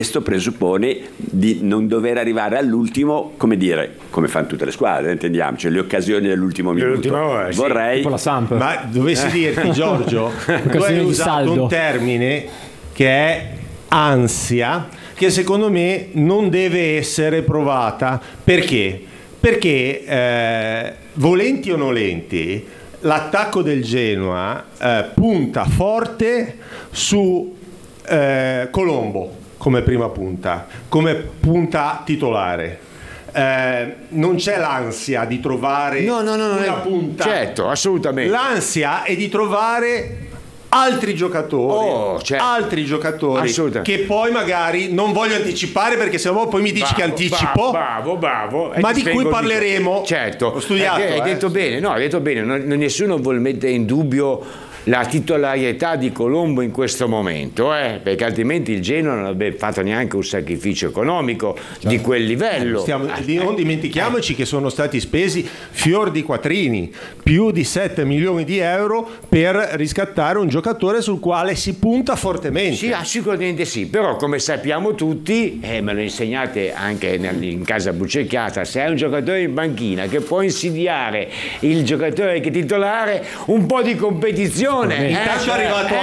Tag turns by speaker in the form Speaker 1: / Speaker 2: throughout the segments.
Speaker 1: Questo presuppone di non dover arrivare all'ultimo, come fanno tutte le squadre, intendiamoci, le occasioni dell'ultimo minuto.
Speaker 2: Ora,
Speaker 1: Vorrei
Speaker 3: tipo la Samp.
Speaker 2: Ma dovessi dirti, Giorgio, tu hai usato un termine che è ansia, che secondo me non deve essere provata. Perché? Perché volenti o nolenti l'attacco del Genoa punta forte su Colombo come prima punta, come punta titolare. Non c'è l'ansia di trovare una punta.
Speaker 4: Certo, assolutamente.
Speaker 2: L'ansia è di trovare altri giocatori, altri giocatori che poi magari non voglio anticipare, perché sennò poi mi dici che anticipo.
Speaker 4: Bravo.
Speaker 2: Ma di cui parleremo.
Speaker 4: Certo,
Speaker 2: ho studiato.
Speaker 4: Hai detto bene, nessuno vuol mettere in dubbio la titolarietà di Colombo in questo momento, perché altrimenti il Genoa non avrebbe fatto neanche un sacrificio economico di quel livello.
Speaker 2: Non dimentichiamoci che sono stati spesi fior di quattrini, più di 7 milioni di euro per riscattare un giocatore sul quale si punta fortemente.
Speaker 4: Sì, sicuramente sì, però come sappiamo tutti, me lo insegnate anche in casa Bucecchiata, se hai un giocatore in banchina che può insidiare il giocatore che è titolare, un po' di competizione.
Speaker 2: Intanto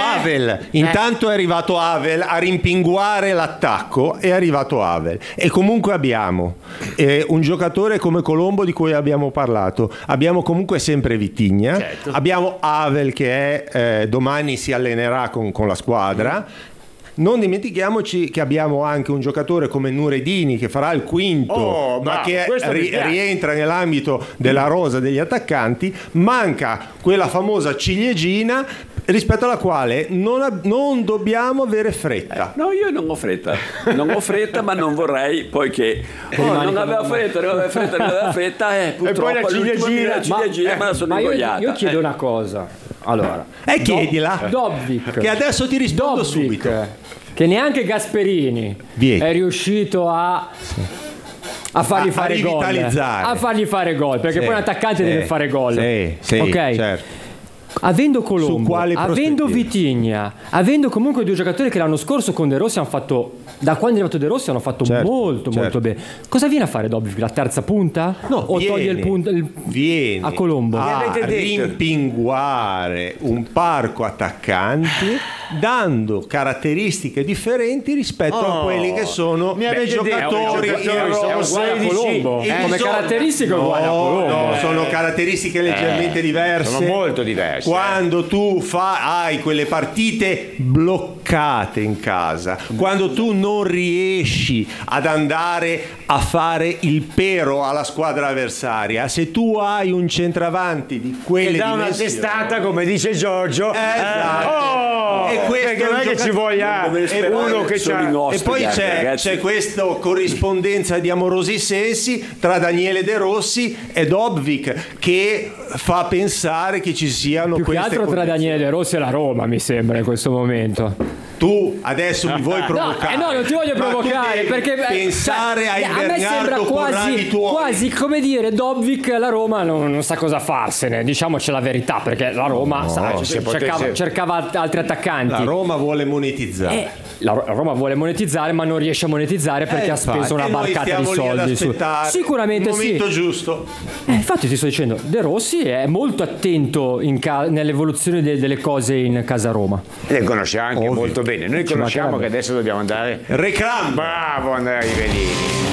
Speaker 2: è arrivato Havel a rimpinguare l'attacco, è arrivato Havel, e comunque abbiamo un giocatore come Colombo di cui abbiamo parlato, abbiamo comunque sempre Vitinha, certo. Abbiamo Havel che domani si allenerà con la squadra. Non dimentichiamoci che abbiamo anche un giocatore come Nuredini che farà il quinto, ma che rientra nell'ambito della rosa degli attaccanti. Manca quella famosa ciliegina rispetto alla quale non dobbiamo avere fretta.
Speaker 1: No, io non ho fretta, ma non vorrei poi che non aveva fretta, purtroppo
Speaker 4: e poi la ciliegina
Speaker 1: me la sono ingoiata.
Speaker 3: Io chiedo una cosa. Allora,
Speaker 2: chiedila.
Speaker 3: Dobbik,
Speaker 2: che adesso ti rispondo subito.
Speaker 3: Che neanche Gasperini è riuscito a fargli fare gol. A fargli fare gol, perché poi un attaccante deve fare gol.
Speaker 2: Sì,
Speaker 3: ok.
Speaker 2: Certo.
Speaker 3: Avendo Colombo, avendo Vitinha, avendo comunque due giocatori che l'anno scorso con De Rossi hanno fatto, da quando è arrivato De Rossi hanno fatto molto bene. Cosa viene a fare Dobbik? La terza punta?
Speaker 2: No,
Speaker 3: o toglie il punto a Colombo?
Speaker 2: A rimpinguare un parco attaccanti dando caratteristiche differenti rispetto a quelli che sono i giocatori
Speaker 3: Colombo. Come caratteristiche uguali a Colombo.
Speaker 2: No, sono caratteristiche leggermente diverse.
Speaker 4: Sono molto diverse.
Speaker 2: Quando tu hai quelle partite bloccate in casa, quando tu non riesci ad andare a fare il pero alla squadra avversaria, se tu hai un centravanti di quelle
Speaker 4: che dà
Speaker 2: dimensioni,
Speaker 4: una testata, come dice Giorgio,
Speaker 2: e questo
Speaker 4: non è che ci voglia uno che c'ha.
Speaker 2: E poi c'è questa corrispondenza di amorosi sensi tra Daniele De Rossi e Dobbik, che fa pensare che ci siano
Speaker 3: più che altro tra Daniele De Rossi e la Roma, mi sembra, in questo momento.
Speaker 2: Tu adesso mi vuoi provocare?
Speaker 3: No, non ti voglio provocare, perché
Speaker 2: pensare a Bernardo
Speaker 3: quasi come dire Dobbik la Roma non sa cosa farsene, diciamoci la verità, perché la Roma cercava altri attaccanti.
Speaker 2: La Roma vuole monetizzare.
Speaker 3: La Roma vuole monetizzare, ma non riesce a monetiare perché ha speso una barcata di soldi. Sicuramente sì. Il momento
Speaker 2: giusto.
Speaker 3: Infatti ti sto dicendo, De Rossi è molto attento nell'evoluzione delle cose in casa Roma.
Speaker 4: Le conosciamo anche molto bene. Noi conosciamo che adesso dobbiamo andare.
Speaker 2: Reclam.
Speaker 4: Bravo Andrea Rivellini.